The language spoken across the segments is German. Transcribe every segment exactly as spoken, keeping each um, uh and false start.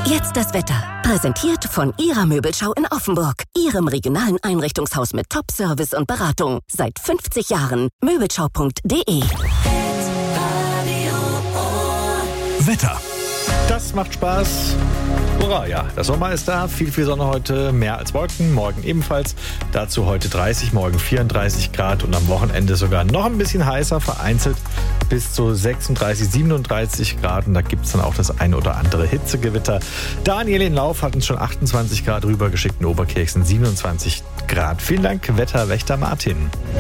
Jetzt das Wetter. Präsentiert von Ihrer Möbelschau in Offenburg. Ihrem regionalen Einrichtungshaus mit Top-Service und Beratung. Seit fünfzig Jahren. Möbelschau punkt de. Wetter. Das macht Spaß. Hurra, ja, der Sommer ist da. Viel, viel Sonne heute, mehr als Wolken. Morgen ebenfalls. Dazu heute dreißig, morgen vierunddreißig Grad und am Wochenende sogar noch ein bisschen heißer, vereinzelt bis zu sechsunddreißig, siebenunddreißig Grad. Und da gibt es dann auch das ein oder andere Hitzegewitter. Daniel in Lauf hat uns schon achtundzwanzig Grad rübergeschickt. In Oberkirchen siebenundzwanzig Grad. Vielen Dank, Wetterwächter Martin.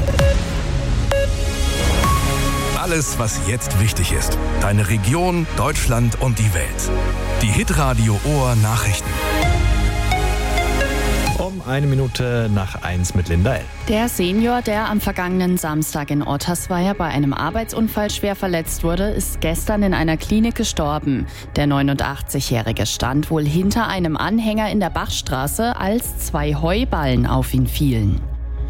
Alles, was jetzt wichtig ist. Deine Region, Deutschland und die Welt. Die Hitradio Ohr Nachrichten. Um eine Minute nach eins mit Linda L. Der Senior, der am vergangenen Samstag in Ottersweier bei einem Arbeitsunfall schwer verletzt wurde, ist gestern in einer Klinik gestorben. Der neunundachtzigjährige stand wohl hinter einem Anhänger in der Bachstraße, als zwei Heuballen auf ihn fielen.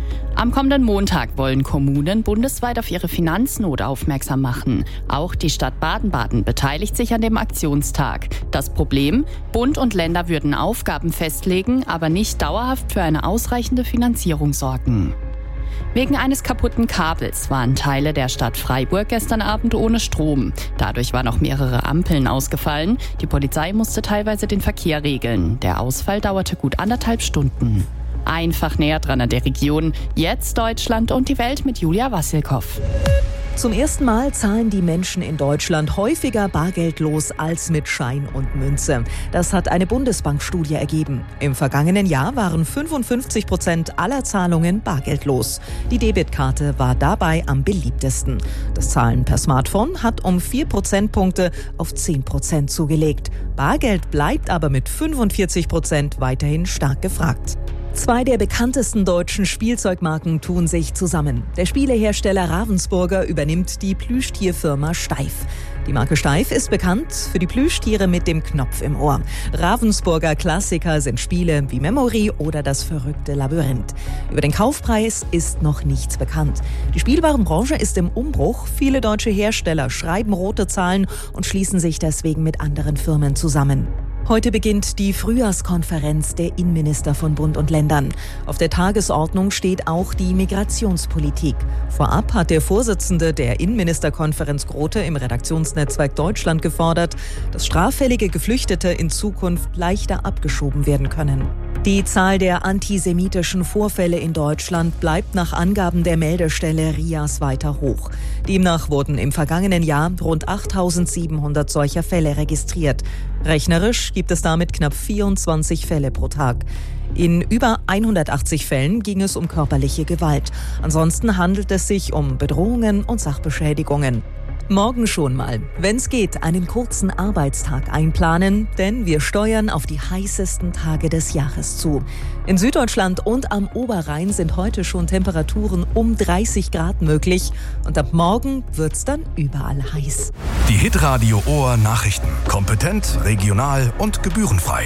Am kommenden Montag wollen Kommunen bundesweit auf ihre Finanznot aufmerksam machen. Auch die Stadt Baden-Baden beteiligt sich an dem Aktionstag. Das Problem? Bund und Länder würden Aufgaben festlegen, aber nicht dauerhaft für eine ausreichende Finanzierung sorgen. Wegen eines kaputten Kabels waren Teile der Stadt Freiburg gestern Abend ohne Strom. Dadurch waren auch mehrere Ampeln ausgefallen. Die Polizei musste teilweise den Verkehr regeln. Der Ausfall dauerte gut anderthalb Stunden. Einfach näher dran an der Region. Jetzt Deutschland und die Welt mit Julia Wassilkow. Zum ersten Mal zahlen die Menschen in Deutschland häufiger bargeldlos als mit Schein und Münze. Das hat eine Bundesbankstudie ergeben. Im vergangenen Jahr waren fünfundfünfzig Prozent aller Zahlungen bargeldlos. Die Debitkarte war dabei am beliebtesten. Das Zahlen per Smartphone hat um vier Prozentpunkte auf zehn Prozent zugelegt. Bargeld bleibt aber mit fünfundvierzig Prozent weiterhin stark gefragt. Zwei der bekanntesten deutschen Spielzeugmarken tun sich zusammen. Der Spielehersteller Ravensburger übernimmt die Plüschtierfirma Steif. Die Marke Steif ist bekannt für die Plüschtiere mit dem Knopf im Ohr. Ravensburger Klassiker sind Spiele wie Memory oder das verrückte Labyrinth. Über den Kaufpreis ist noch nichts bekannt. Die Spielwarenbranche ist im Umbruch. Viele deutsche Hersteller schreiben rote Zahlen und schließen sich deswegen mit anderen Firmen zusammen. Heute beginnt die Frühjahrskonferenz der Innenminister von Bund und Ländern. Auf der Tagesordnung steht auch die Migrationspolitik. Vorab hat der Vorsitzende der Innenministerkonferenz Grote im Redaktionsnetzwerk Deutschland gefordert, dass straffällige Geflüchtete in Zukunft leichter abgeschoben werden können. Die Zahl der antisemitischen Vorfälle in Deutschland bleibt nach Angaben der Meldestelle R I A S weiter hoch. Demnach wurden im vergangenen Jahr rund achttausendsiebenhundert solcher Fälle registriert. Rechnerisch gibt es damit knapp vierundzwanzig Fälle pro Tag. In über hundertachtzig Fällen ging es um körperliche Gewalt. Ansonsten handelt es sich um Bedrohungen und Sachbeschädigungen. Morgen schon mal, wenn's geht, einen kurzen Arbeitstag einplanen, denn wir steuern auf die heißesten Tage des Jahres zu. In Süddeutschland und am Oberrhein sind heute schon Temperaturen um dreißig Grad möglich und ab morgen wird's dann überall heiß. Die Hitradio Ohr Nachrichten. Kompetent, regional und gebührenfrei.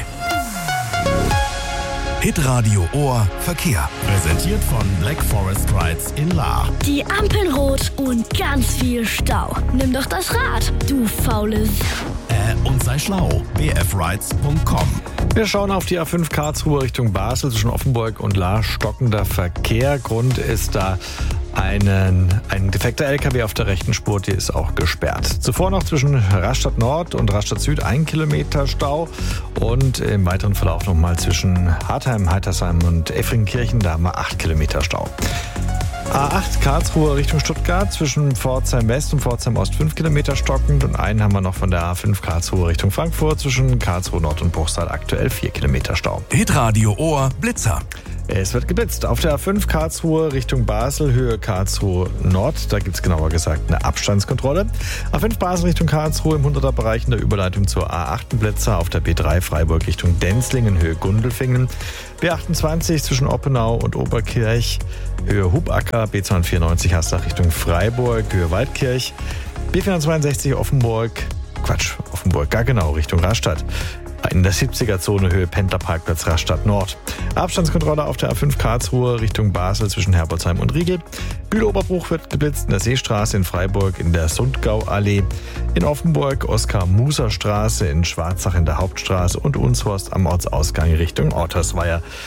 Hitradio Ohr Verkehr. Präsentiert von Black Forest Rides in Lahr. Die Ampeln rot und ganz viel Stau. Nimm doch das Rad, du faules. Äh, und sei schlau. b f rides punkt com. Wir schauen auf die A fünf Karlsruhe Richtung Basel zwischen Offenburg und Lahr. Stockender Verkehr. Grund ist da einen, ein defekter L K W auf der rechten Spur, die ist auch gesperrt. Zuvor noch zwischen Rastatt Nord und Rastatt Süd ein Kilometer Stau und im weiteren Verlauf nochmal zwischen Hartheim, Heitersheim und Effringkirchen, da haben wir acht Kilometer Stau. A acht Karlsruhe Richtung Stuttgart zwischen Pforzheim West und Pforzheim Ost fünf Kilometer stockend und einen haben wir noch von der A fünf Karlsruhe Richtung Frankfurt zwischen Karlsruhe Nord und Bruchsal aktuell vier Kilometer Stau. Hitradio Ohr Blitzer. Es wird geblitzt. Auf der A fünf Karlsruhe Richtung Basel, Höhe Karlsruhe Nord. Da gibt es genauer gesagt eine Abstandskontrolle. A fünf Basel Richtung Karlsruhe im hunderter Bereich in der Überleitung zur A acht Blitzer. Auf der B drei Freiburg Richtung Denzlingen, Höhe Gundelfingen. B achtundzwanzig zwischen Oppenau und Oberkirch, Höhe Hubacker. B zweihundertvierundneunzig Haslach Richtung Freiburg, Höhe Waldkirch. B vierhundertzweiundsechzig Offenburg, Quatsch, Offenburg, gar genau, Richtung Rastatt. in der siebziger-Zone Höhe Pendlerparkplatz Rastatt Nord. Abstandskontrolle auf der A fünf Karlsruhe Richtung Basel zwischen Herbolzheim und Riegel. Bühl-Oberbruch wird geblitzt in der Seestraße in Freiburg in der Sundgauallee. In Offenburg Oskar-Muser-Straße, in Schwarzach in der Hauptstraße und Unshorst am Ortsausgang Richtung Ortersweier.